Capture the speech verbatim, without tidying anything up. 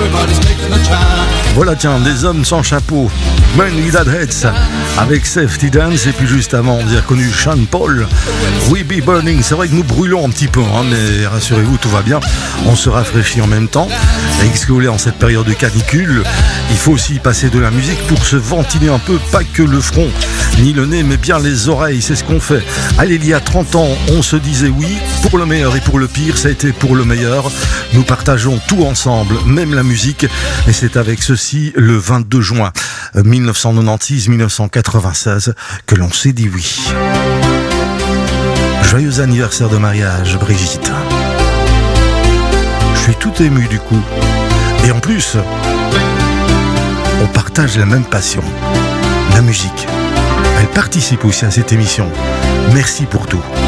Voilà, tiens, des hommes sans chapeau, Men Without Heads, avec Safety Dance, et puis juste avant, on a connu Sean Paul, We Be Burning. C'est vrai que nous brûlons un petit peu, hein, mais rassurez-vous, tout va bien, on se rafraîchit en même temps. Et qu'est-ce que vous voulez, en cette période de canicule, il faut aussi passer de la musique pour se ventiler un peu, pas que le front, ni le nez, mais bien les oreilles, c'est ce qu'on fait. Allez, il y a trente ans, on se disait oui, pour le meilleur et pour le pire, ça a été pour le meilleur. Nous partageons tout ensemble, même la musique, et c'est avec ceci, le vingt-deux juin mille neuf cent quatre-vingt-seize mille neuf cent quatre-vingt-seize, que l'on s'est dit oui. Joyeux anniversaire de mariage, Brigitte. Je suis tout ému du coup. Et en plus, on partage la même passion, la musique. Elle participe aussi à cette émission. Merci pour tout.